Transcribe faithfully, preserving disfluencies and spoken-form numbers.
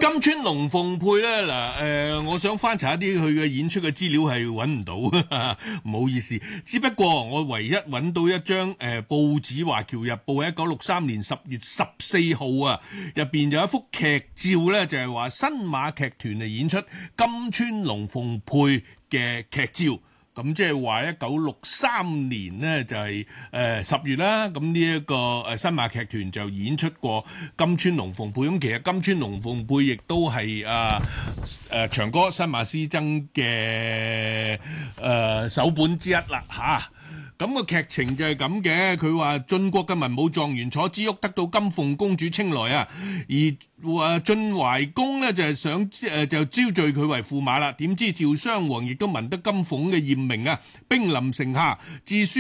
金川龍鳳配咧嗱，誒，我想翻查一啲佢嘅演出嘅資料係揾唔到，唔好意思。只不過我唯一揾到一張誒、呃、報紙《華僑日報》一九六三年十月十四號啊，入邊有一幅劇照咧，就係話新馬劇團嚟演出金川龍鳳配嘅劇照。咁即係話一九六三年呢，就係誒十月啦，咁呢一個誒新馬劇團就演出過金川龍鳳配。咁其實金川龍鳳配亦都係啊誒長歌新馬師曾嘅誒首本之一啦嚇。咁個劇情就係咁嘅，佢話晉國嘅文武狀元楚之旭得到金鳳公主青睞啊，而話晉懷公呢就係想誒就招贅佢為駙馬啦，點知趙襄王亦都聞得金鳳嘅豔名啊，兵臨城下，致書